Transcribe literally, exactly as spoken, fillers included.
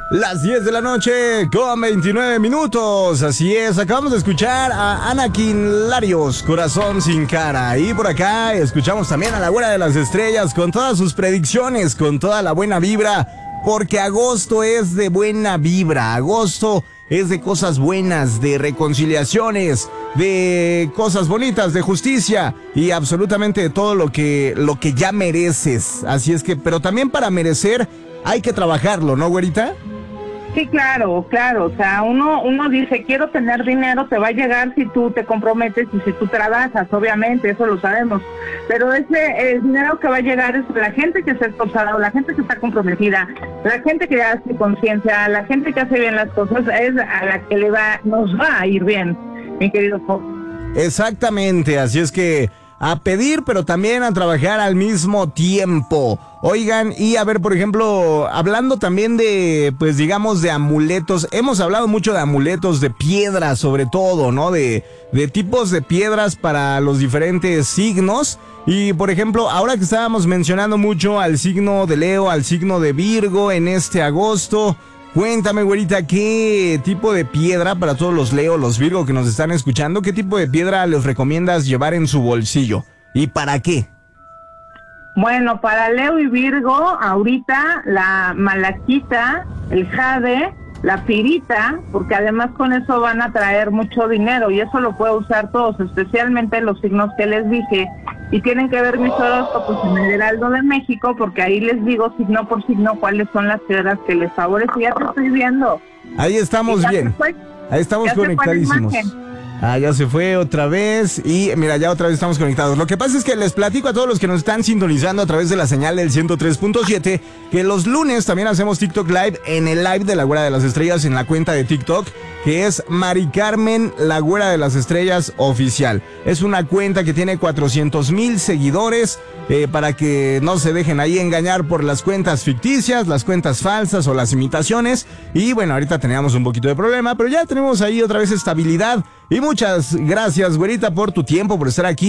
Las diez de la noche con veintinueve minutos. Así es, acabamos de escuchar a Anakin Larios, Corazón sin cara. Y por acá escuchamos también a la Güera de las Estrellas con todas sus predicciones, con toda la buena vibra. Porque agosto es de buena vibra, agosto es de cosas buenas, de reconciliaciones, de cosas bonitas, de justicia y absolutamente de todo lo que, lo que ya mereces. Así es que, pero también para merecer hay que trabajarlo, ¿no, güerita? Sí, claro, claro, o sea, uno uno dice, quiero tener dinero, te va a llegar si tú te comprometes y si tú trabajas, obviamente, eso lo sabemos, pero ese el dinero que va a llegar es la gente que está esforzada, la gente que está comprometida, la gente que hace conciencia, la gente que hace bien las cosas, es a la que le va, nos va a ir bien, mi querido Fox. Exactamente, así es que a pedir, pero también a trabajar al mismo tiempo. Oigan, y a ver, por ejemplo, hablando también de, pues digamos, de amuletos, hemos hablado mucho de amuletos, de piedras sobre todo, ¿no? De, de tipos de piedras para los diferentes signos. Y, por ejemplo, ahora que estábamos mencionando mucho al signo de Leo, al signo de Virgo en este agosto, cuéntame, güerita, ¿qué tipo de piedra para todos los Leo, los Virgo que nos están escuchando, qué tipo de piedra les recomiendas llevar en su bolsillo? ¿Y para qué? Bueno, para Leo y Virgo, ahorita la malaquita, el jade, la pirita, porque además con eso van a traer mucho dinero y eso lo puede usar todos, especialmente los signos que les dije. Y tienen que ver mis horóscopos en el Heraldo de México, porque ahí les digo signo por signo cuáles son las piedras que les favorecen. Ya te estoy viendo. Ahí estamos bien. Fue, ahí estamos conectadísimos. Ah, ya se fue otra vez y mira, ya otra vez estamos conectados. Lo que pasa es que les platico a todos los que nos están sintonizando a través de la señal del ciento tres punto siete que los lunes también hacemos TikTok Live en el live de la Güera de las Estrellas en la cuenta de TikTok, que es Mari Carmen, la Güera de las Estrellas Oficial. Es una cuenta que tiene cuatrocientos mil seguidores, eh, para que no se dejen ahí engañar por las cuentas ficticias, las cuentas falsas o las imitaciones. Y bueno, ahorita teníamos un poquito de problema, pero ya tenemos ahí otra vez estabilidad. Y muchas gracias, güerita, por tu tiempo, por estar aquí.